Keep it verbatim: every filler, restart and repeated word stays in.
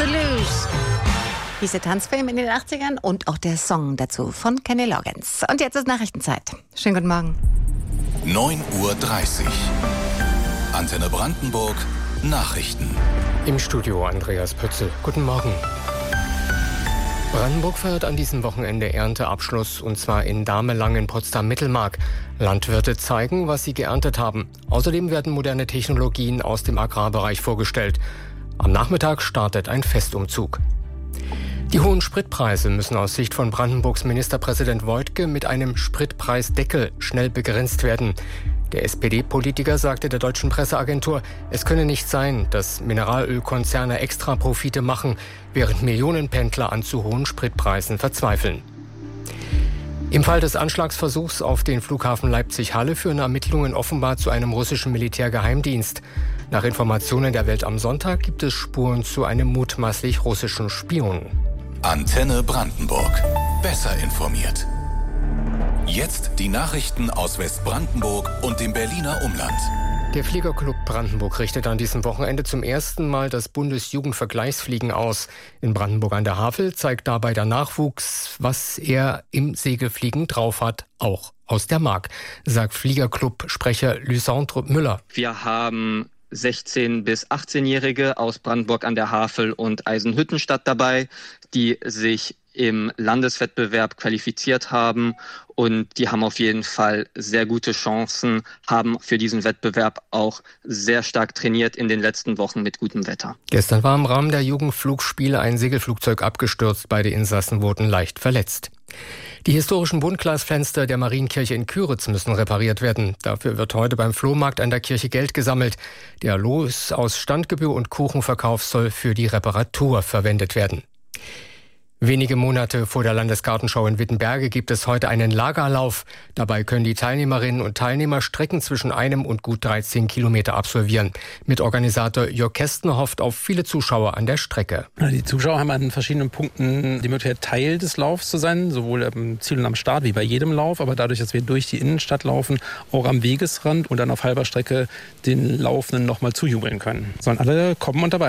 to Lose. Dieser Tanzfilm in den achtzigern und auch der Song dazu von Kenny Loggins. Und jetzt ist Nachrichtenzeit. Schönen guten Morgen. neun Uhr dreißig. Antenne Brandenburg. Nachrichten. Im Studio Andreas Pötzel. Guten Morgen. Brandenburg feiert an diesem Wochenende Ernteabschluss, und zwar in Damelang, Potsdam-Mittelmark. Landwirte zeigen, was sie geerntet haben. Außerdem werden moderne Technologien aus dem Agrarbereich vorgestellt. Am Nachmittag startet ein Festumzug. Die hohen Spritpreise müssen aus Sicht von Brandenburgs Ministerpräsident Woidke mit einem Spritpreisdeckel schnell begrenzt werden. Der S P D-Politiker sagte der deutschen Presseagentur, es könne nicht sein, dass Mineralölkonzerne extra Profite machen, während Millionenpendler an zu hohen Spritpreisen verzweifeln. Im Fall des Anschlagsversuchs auf den Flughafen Leipzig-Halle führen Ermittlungen offenbar zu einem russischen Militärgeheimdienst. Nach Informationen der Welt am Sonntag gibt es Spuren zu einem mutmaßlich russischen Spion. Antenne Brandenburg. Besser informiert. Jetzt die Nachrichten aus Westbrandenburg und dem Berliner Umland. Der Fliegerclub Brandenburg richtet an diesem Wochenende zum ersten Mal das Bundesjugendvergleichsfliegen aus. In Brandenburg an der Havel zeigt dabei der Nachwuchs, was er im Segelfliegen drauf hat, auch aus der Mark, sagt Fliegerclub-Sprecher Lysandre Müller. Wir haben sechzehn- bis achtzehnjährige aus Brandenburg an der Havel und Eisenhüttenstadt dabei, die sich im Landeswettbewerb qualifiziert haben, und die haben auf jeden Fall sehr gute Chancen, haben für diesen Wettbewerb auch sehr stark trainiert in den letzten Wochen mit gutem Wetter. Gestern war im Rahmen der Jugendflugspiele ein Segelflugzeug abgestürzt. Beide Insassen wurden leicht verletzt. Die historischen Buntglasfenster der Marienkirche in Küritz müssen repariert werden. Dafür wird heute beim Flohmarkt an der Kirche Geld gesammelt. Der Los aus Standgebühr und Kuchenverkauf soll für die Reparatur verwendet werden. Wenige Monate vor der Landesgartenschau in Wittenberge gibt es heute einen Lagerlauf. Dabei können die Teilnehmerinnen und Teilnehmer Strecken zwischen einem und gut dreizehn Kilometer absolvieren. Mitorganisator Jörg Kästen hofft auf viele Zuschauer an der Strecke. Die Zuschauer haben an verschiedenen Punkten die Möglichkeit, Teil des Laufs zu sein, sowohl am Ziel und am Start wie bei jedem Lauf. Aber dadurch, dass wir durch die Innenstadt laufen, auch am Wegesrand und dann auf halber Strecke den Laufenden nochmal zujubeln können. Sollen alle kommen und dabei